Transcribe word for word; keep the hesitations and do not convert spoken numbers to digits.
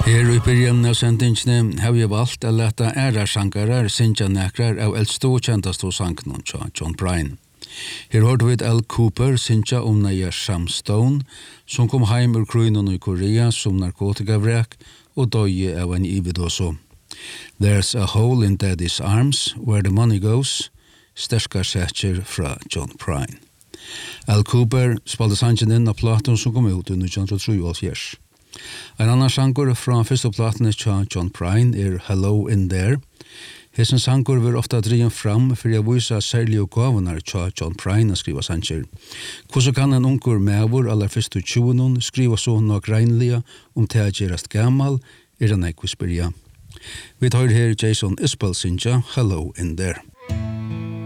Her i byrjan av sendingsne har vi valgt å lete æra sangarar synja nekrar av eldste og kjentast hos sangen til John Prine. Her hørte vi Al Cooper synja om nøye Sam Stone, som kom heim ur kruinen i Korea som narkotikavrek og døye av en ividåso. There's a hole in Daddy's arms where the money goes, sterska setjer fra John Prine. Al Cooper spalte sangen inn av platen som kom ut i nitton trettiotre. En annan sangur fra første platene til John Prine er Hello in There. Hessen sangur vil ofta drien fram for å vise særlige gavenar til John Prine å skriva sanger. Hvordan kan en ungur mevor aller første tjuenon skriva så nok regnlige om til å gjerast gammal, er en ekvispirja. Vi tar her Jason Isbell synja Hello in There.